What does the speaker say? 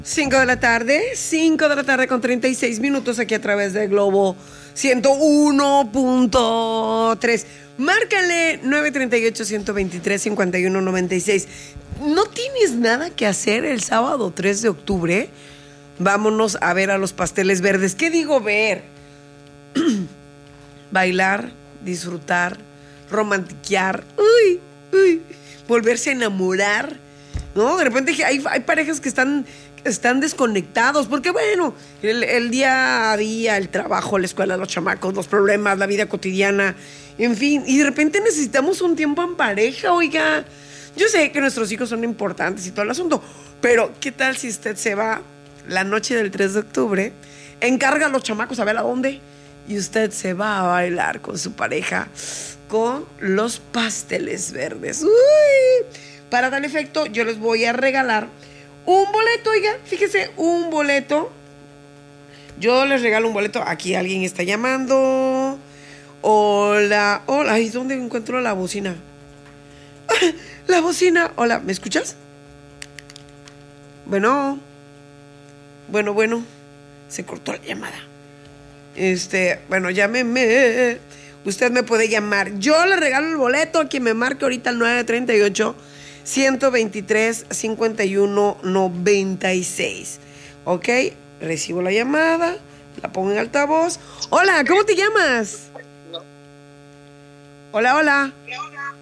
5 de la tarde con 36 minutos aquí a través de Globo 101.3. Márcale 938-123-5196. ¿No tienes nada que hacer el sábado 3 de octubre? Vámonos a ver a los pasteles verdes. ¿Qué digo ver? Bailar, disfrutar, romantiquear, volverse a enamorar, ¿no? De repente hay parejas que están desconectados, porque bueno, el día a día, el trabajo, la escuela, los chamacos, los problemas, la vida cotidiana, en fin, y de repente necesitamos un tiempo en pareja, oiga. Yo sé que nuestros hijos son importantes y todo el asunto, pero ¿qué tal si usted se va la noche del 3 de octubre, encarga a los chamacos a ver a dónde, y usted se va a bailar con su pareja con los pasteles verdes? Para tal efecto, yo les voy a regalar un boleto, oiga, fíjese, un boleto. Yo les regalo un boleto. Aquí alguien está llamando. Hola, hola. Ay, ¿dónde encuentro la bocina? La bocina. Hola, ¿me escuchas? Bueno. Se cortó la llamada. Bueno, llámeme. Usted me puede llamar. Yo le regalo el boleto a quien me marque ahorita al 938-123-5196. ¿Ok? Recibo la llamada, la pongo en altavoz. Hola, ¿cómo te llamas? Hola.